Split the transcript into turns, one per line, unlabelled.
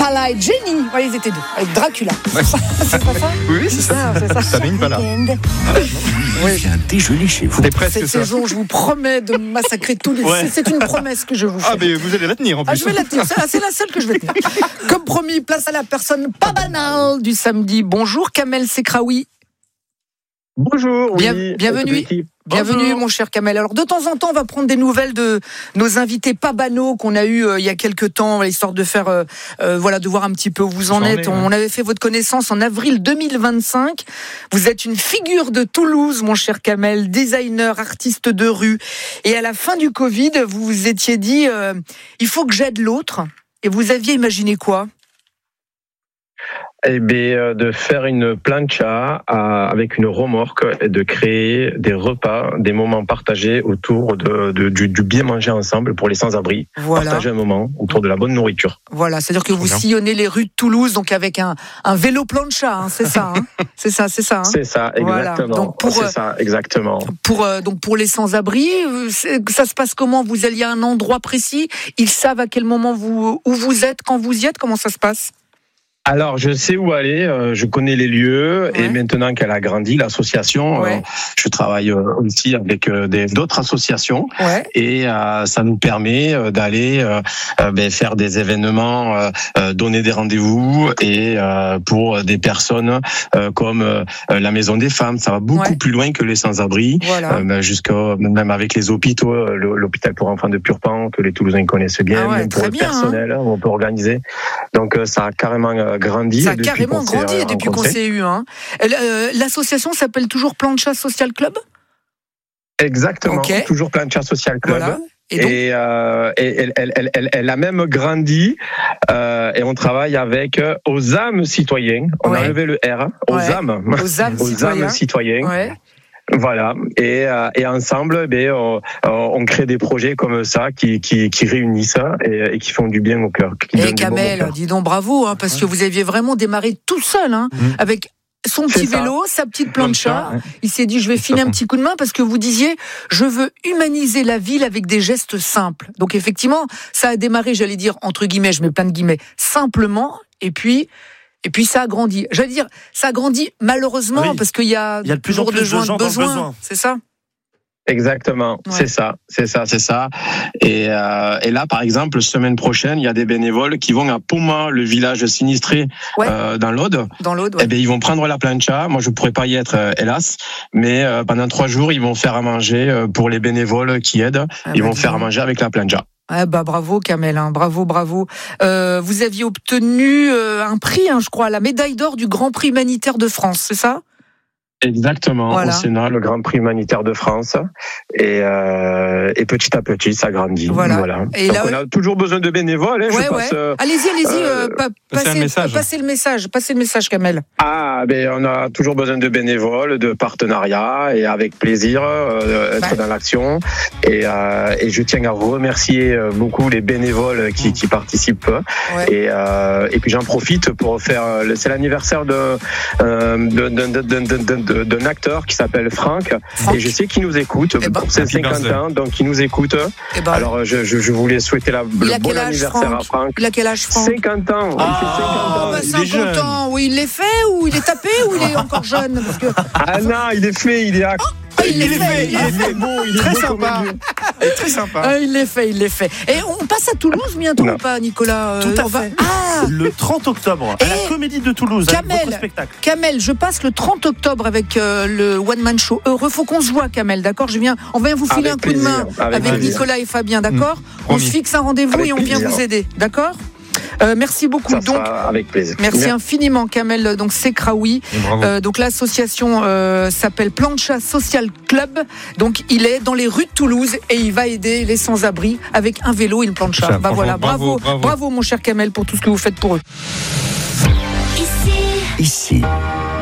Impala et Jenny. Voilà, ils étaient deux, avec Dracula.
Ouais.
C'est pas ça?
Oui, c'est ça. Samy Impala.
Il y a un déjeuner chez vous.
C'est presque
Cette
ça.
saison, je vous promets de massacrer tous les...
Ouais.
C'est une promesse que je vous fais.
Ah, mais vous allez la tenir en plus.
Je vais la tenir, c'est la seule que je vais tenir. Comme promis, place à la personne pas banale du samedi. Bonjour Kamel Sekraoui.
Bonjour,
Bienvenue. Bienvenue mon cher Kamel. Alors de temps en temps on va prendre des nouvelles de nos invités pas banaux qu'on a eu il y a quelques temps, histoire de faire de voir un petit peu où vous en êtes. On avait fait votre connaissance en avril 2025. Vous êtes une figure de Toulouse mon cher Kamel, designer, artiste de rue. Et à la fin du Covid, vous vous étiez dit il faut que j'aide l'autre. Et vous aviez imaginé quoi ?
Eh bien, de faire une plancha avec une remorque et de créer des repas, des moments partagés autour du bien manger ensemble pour les sans-abri.
Voilà.
Partager un moment autour de la bonne nourriture.
Voilà, c'est-à-dire que vous sillonnez les rues de Toulouse, donc avec un vélo plancha, hein, c'est ça, hein. C'est ça. Hein.
C'est ça, exactement.
Voilà. Donc
c'est ça, exactement.
Pour les sans-abri, ça se passe comment ? Vous alliez à un endroit précis ? Ils savent à quel moment où vous êtes, quand vous y êtes ? Comment ça se passe ?
Alors, je sais où aller, je connais les lieux,
Ouais.
et maintenant qu'elle a grandi, l'association,
Ouais.
je travaille aussi avec d'autres associations,
Ouais.
et ça nous permet d'aller faire des événements, donner des rendez-vous, et pour des personnes comme la Maison des Femmes, ça va beaucoup plus loin que les sans-abri,
Voilà.
même avec les hôpitaux, l'hôpital pour enfants de Purpan, que les Toulousains connaissent bien, même pour le personnel, on peut organiser. Donc ça a carrément grandi.
Ça a carrément grandi depuis qu'on s'est eu. Hein. L'association s'appelle toujours Plancha Social Club ?
Exactement,
Okay.
toujours Plancha Social Club.
Voilà. Et donc,
elle a même grandi et on travaille avec Osam Citoyens. On a levé le R, Osam.
Osam
Citoyens.
Ouais.
Voilà, et ensemble, on crée des projets comme ça qui réunissent et qui font du bien au cœur.
Kamel, dis donc bravo, hein, parce que vous aviez vraiment démarré tout seul, hein, avec son petit vélo, sa petite plancha. Il s'est dit, je vais filer un petit coup de main parce que vous disiez, je veux humaniser la ville avec des gestes simples. Donc effectivement, ça a démarré, j'allais dire, entre guillemets, je mets plein de guillemets, simplement, et puis ça a grandi. J'allais dire, ça a grandi malheureusement parce qu'il y a
de plus en
toujours
plus de gens dans le besoin.
C'est ça ?
Exactement, c'est ça. Et là, par exemple, semaine prochaine, il y a des bénévoles qui vont à Poma, le village sinistré dans l'Aude.
Dans l'Aude,
Eh bien, ils vont prendre la plancha. Moi, je pourrais pas y être, hélas. Mais pendant 3 jours, ils vont faire à manger pour les bénévoles qui aident. Ils vont faire à manger avec la plancha.
Ah bravo Kamel, hein, bravo. Vous aviez obtenu un prix, je crois, la médaille d'or du Grand Prix humanitaire de France, c'est ça ?
Exactement, voilà. Au Sénat, le Grand Prix humanitaire de France, et petit à petit, ça grandit. Voilà. Et donc, on a toujours besoin de bénévoles.
Allez-y, passez le message, Kamel.
On a toujours besoin de bénévoles, de partenariats, et avec plaisir être dans l'action. Et je tiens à remercier beaucoup les bénévoles qui participent. Et puis j'en profite pour faire. C'est l'anniversaire d'un acteur qui s'appelle Franck, et je sais qu'il nous écoute pour ses 50 ans, donc il nous écoute. Alors je voulais souhaiter le bon anniversaire à Franck.
Il a quel âge, Franck ?
50 ans. Il fait
50 ans. Oui, il l'est fait ou il est tapé ou il est encore jeune parce que...
Ah non, il est fait, il est à...
Il est fait
beau, il est
très
beau
sympa. Très sympa.
Il l'est fait. Et on passe à Toulouse bientôt ou pas, Nicolas ?
Tout à fait. Le 30 octobre, à la Comédie de Toulouse, avec votre spectacle.
Kamel, je passe le 30 octobre avec le One Man Show Heureux. Faut qu'on se voit, Kamel, d'accord ? On vient vous filer un coup de main avec Nicolas et Fabien, d'accord ? On se fixe un rendez-vous et on vient vous aider, d'accord ? Merci beaucoup.
Ça sera avec plaisir.
Merci infiniment, Kamel. Donc Sekraoui. Donc l'association s'appelle Plancha Social Club. Donc il est dans les rues de Toulouse et il va aider les sans-abri avec un vélo et une plancha. Bravo, mon cher Kamel, pour tout ce que vous faites pour eux.
Ici.